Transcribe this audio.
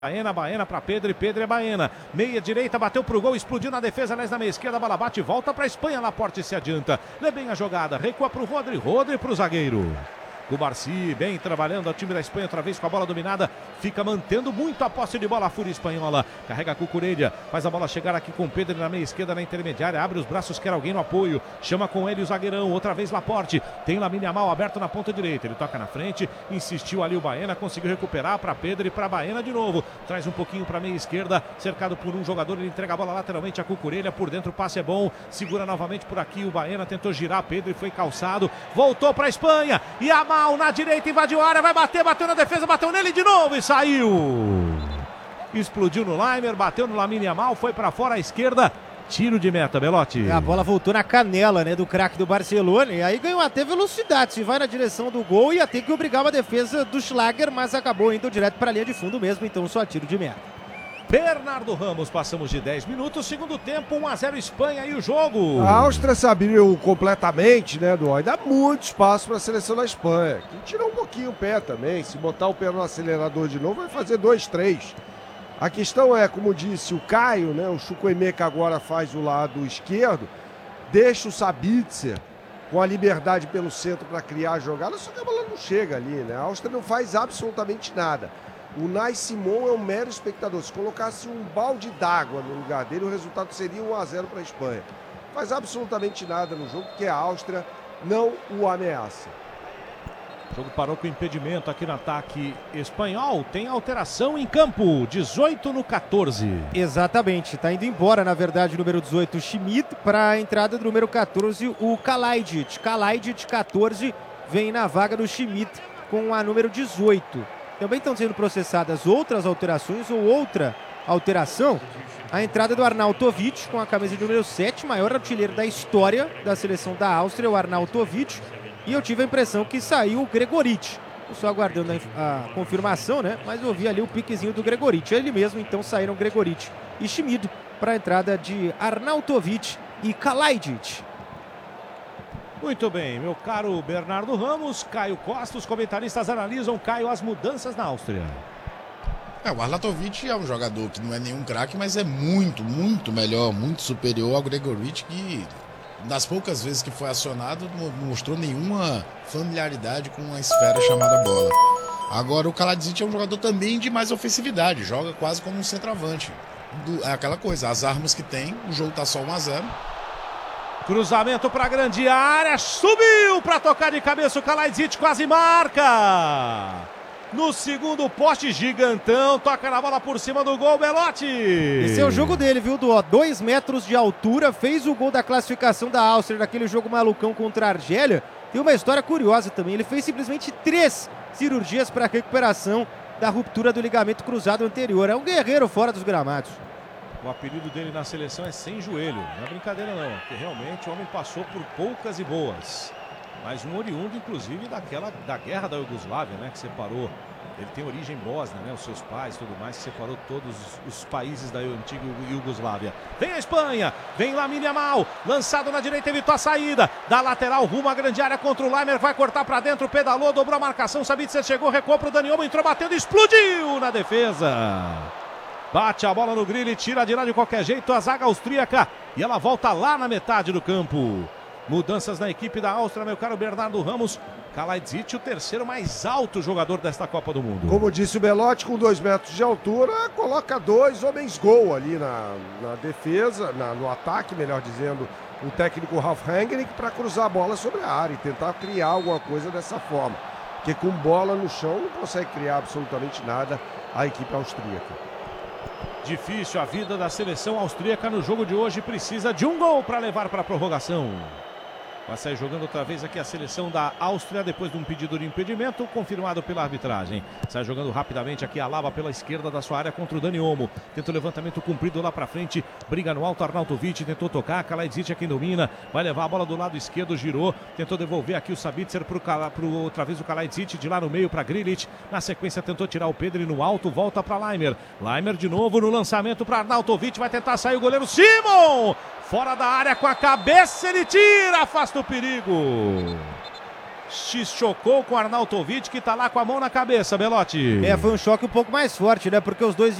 Baena para Pedro e Pedro é Baena. Meia direita, bateu pro gol, explodiu na defesa, aliás na meia esquerda, a bola bate e volta para Espanha, Laporte se adianta. Lê bem a jogada, recua pro Rodri pro zagueiro. O Barci, bem trabalhando, o time da Espanha outra vez com a bola dominada, fica mantendo muito a posse de bola, a Fúria Espanhola, carrega a Cucurella, faz a bola chegar aqui com Pedro na meia esquerda, na intermediária, abre os braços, quer alguém no apoio, chama com ele o zagueirão, outra vez Laporte, tem Lamine Yamal aberto na ponta direita, ele toca na frente, insistiu ali o Baena, conseguiu recuperar para Pedro e para Baena de novo, traz um pouquinho para meia esquerda, cercado por um jogador, ele entrega a bola lateralmente a Cucurella, por dentro o passe é bom, segura novamente por aqui o Baena, tentou girar Pedro e foi calçado, voltou para a Espanha, Yamal na direita, invadiu a área, vai bater, bateu na defesa, bateu nele de novo e saiu. Explodiu no Laimer, bateu no Lamine Yamal, foi para fora à esquerda, tiro de meta, Belotti. A bola voltou na canela, né, do craque do Barcelona, e aí ganhou até velocidade, se vai na direção do gol, ia ter que obrigar uma defesa do Schlager, mas acabou indo direto para a linha de fundo mesmo, então só tiro de meta. Bernardo Ramos, passamos de 10 minutos, segundo tempo, 1-0 Espanha e o jogo. A Áustria se abriu completamente, né, Duói? Dá muito espaço para a seleção da Espanha, que tirou um pouquinho o pé também. Se botar o pé no acelerador de novo, vai fazer 2-3. A questão é, como disse o Caio, né, o Chukwuemeka agora faz o lado esquerdo, deixa o Sabitzer com a liberdade pelo centro para criar a jogada, só que a bola não chega ali, né? A Áustria não faz absolutamente nada. O Unai Simon é um mero espectador. Se colocasse um balde d'água no lugar dele, o resultado seria 1-0 para a Espanha. Faz absolutamente nada no jogo, porque a Áustria não o ameaça. O jogo parou com impedimento aqui no ataque espanhol. Tem alteração em campo, 18 no 14. Exatamente, está indo embora, na verdade, o número 18, o Schmidt, para a entrada do número 14, o Kalajdzic. Kalajdzic, 14, vem na vaga do Schmidt com a número 18. Também estão sendo processadas outras alterações ou outra alteração. A entrada do Arnautovic com a camisa de número 7, maior artilheiro da história da seleção da Áustria, o Arnautovic. E eu tive a impressão que saiu o Gregoritsch. Eu só aguardando a confirmação, né? Mas eu vi ali o piquezinho do Gregoritsch. Ele mesmo, então, saíram Gregoritsch e Schmidt para a entrada de Arnautovic e Kalajdzic. Muito bem, meu caro Bernardo Ramos, Caio Costa, os comentaristas analisam, Caio, as mudanças na Áustria. O Arnautovic é um jogador que não é nenhum craque, mas é muito, muito melhor, muito superior ao Gregoritsch, que das poucas vezes que foi acionado não mostrou nenhuma familiaridade com a esfera chamada bola. Agora o Kalajdzic é um jogador também de mais ofensividade, joga quase como um centroavante. É aquela coisa, as armas que tem, o jogo tá só 1-0. Cruzamento para a grande área, subiu para tocar de cabeça o Kalajdzic, quase marca. No segundo poste, gigantão, toca na bola por cima do gol, Belotti. Esse é o jogo dele, viu, Duó? 2 metros de altura, fez o gol da classificação da Áustria, daquele jogo malucão contra a Argélia. Tem uma história curiosa também, ele fez simplesmente 3 cirurgias para recuperação da ruptura do ligamento cruzado anterior. É um guerreiro fora dos gramados. O apelido dele na seleção é sem joelho, não é brincadeira não, porque realmente o homem passou por poucas e boas. Mas um oriundo, inclusive, da guerra da Iugoslávia, né, que separou. Ele tem origem bósnia, né, os seus pais e tudo mais, que separou todos os países da antiga Iugoslávia. Vem a Espanha, vem Lamine Yamal, lançado na direita, evitou a saída, da lateral rumo à grande área contra o Laimer, vai cortar para dentro, pedalou, dobrou a marcação, Sabitzer chegou, recuou pro Dani Olmo, entrou batendo, explodiu na defesa. Bate a bola no grilo e tira de lá de qualquer jeito a zaga austríaca. E ela volta lá na metade do campo. Mudanças na equipe da Áustria, meu caro Bernardo Ramos. Kalajdzic, o terceiro mais alto jogador desta Copa do Mundo. Como disse o Belotti, com 2 metros de altura, coloca 2 homens gol ali na defesa, no ataque, melhor dizendo, o técnico Ralf Rangnick, para cruzar a bola sobre a área e tentar criar alguma coisa dessa forma. Porque com bola no chão não consegue criar absolutamente nada a equipe austríaca. Difícil a vida da seleção austríaca no jogo de hoje, precisa de um gol para levar para a prorrogação. Vai sair jogando outra vez aqui a seleção da Áustria, depois de um pedido de impedimento, confirmado pela arbitragem. Sai jogando rapidamente aqui a Alaba pela esquerda da sua área contra o Dani Olmo. Tenta o levantamento comprido lá para frente, briga no alto, Arnautovic tentou tocar, Kalajdzic é quem domina, vai levar a bola do lado esquerdo, girou, tentou devolver aqui o Sabitzer outra vez o Kalajdzic de lá no meio para Grilic. Na sequência tentou tirar o Pedro e no alto, volta para Laimer. Laimer de novo no lançamento para Arnautovic, vai tentar sair o goleiro Simon! Fora da área com a cabeça, ele tira, afasta o perigo. se chocou com o Arnautovic, que tá lá com a mão na cabeça, Belotti. Foi um choque um pouco mais forte, né? Porque os dois